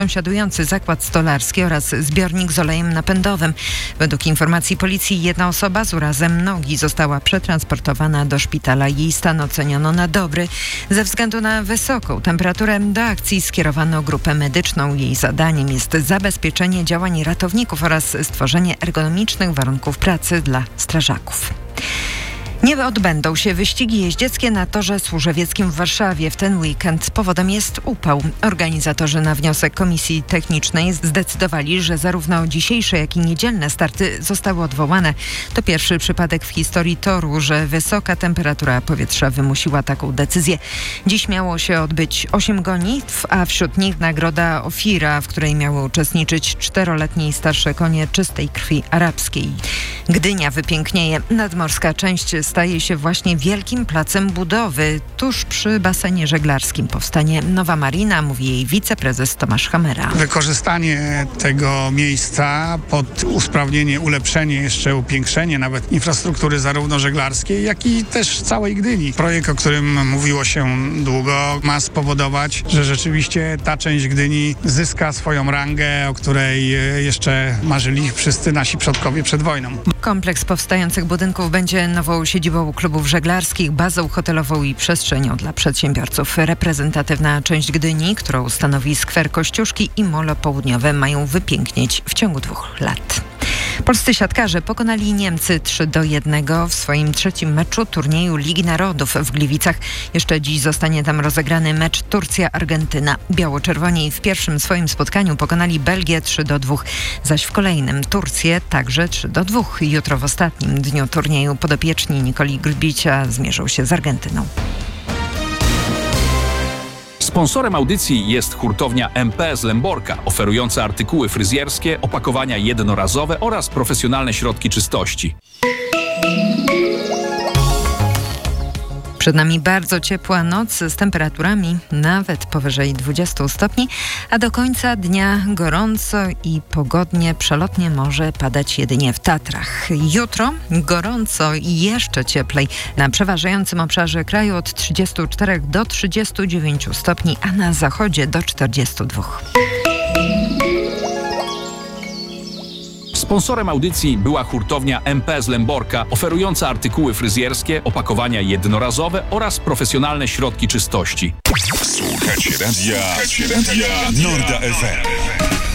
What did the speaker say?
sąsiadujący zakład stolarski oraz zbiornik z olejem napędowym. Według informacji policji jedna osoba z urazem nogi została przetransportowana do szpitala. Jej stan oceniono na dobry. Ze względu na wysoką temperaturę do akcji skierowano grupę medyczną. Jej zadaniem jest zabezpieczenie działań ratowników oraz stworzenie ergonomicznych warunków pracy dla strażaków. Nie odbędą się wyścigi jeździeckie na torze Służewieckim w Warszawie. W ten weekend powodem jest upał. Organizatorzy na wniosek Komisji Technicznej zdecydowali, że zarówno dzisiejsze, jak i niedzielne starty zostały odwołane. To pierwszy przypadek w historii toru, że wysoka temperatura powietrza wymusiła taką decyzję. Dziś miało się odbyć 8 gonitw, a wśród nich nagroda Ofira, w której miały uczestniczyć 4-letnie i starsze konie czystej krwi arabskiej. Gdynia wypięknieje. Nadmorska część staje się właśnie wielkim placem budowy. Tuż przy basenie żeglarskim powstanie nowa marina, mówi jej wiceprezes Tomasz Hamera. Wykorzystanie tego miejsca pod usprawnienie, ulepszenie, jeszcze upiększenie nawet infrastruktury zarówno żeglarskiej, jak i też całej Gdyni. Projekt, o którym mówiło się długo, ma spowodować, że rzeczywiście ta część Gdyni zyska swoją rangę, o której jeszcze marzyli wszyscy nasi przodkowie przed wojną. Kompleks powstających budynków będzie nową siedzibą klubów żeglarskich, bazą hotelową i przestrzenią dla przedsiębiorców. Reprezentatywna część Gdyni, którą stanowi skwer Kościuszki i Molo Południowe, mają wypięknieć w ciągu 2 lat. Polscy siatkarze pokonali Niemcy 3-1 w swoim 3. meczu turnieju Ligi Narodów w Gliwicach. Jeszcze dziś zostanie tam rozegrany mecz Turcja-Argentyna. Biało-czerwoni w pierwszym swoim spotkaniu pokonali Belgię 3-2, zaś w kolejnym Turcję także 3-2. Jutro w ostatnim dniu turnieju podopieczni Nikoli Grbicia zmierzą się z Argentyną. Sponsorem audycji jest hurtownia MP z Lęborka, oferująca artykuły fryzjerskie, opakowania jednorazowe oraz profesjonalne środki czystości. Przed nami bardzo ciepła noc z temperaturami nawet powyżej 20 stopni, a do końca dnia gorąco i pogodnie, przelotnie może padać jedynie w Tatrach. Jutro gorąco i jeszcze cieplej. Na przeważającym obszarze kraju od 34 do 39 stopni, a na zachodzie do 42. Sponsorem audycji była hurtownia MP z Lęborka, oferująca artykuły fryzjerskie, opakowania jednorazowe oraz profesjonalne środki czystości. Słuchajcie radia Norda FM.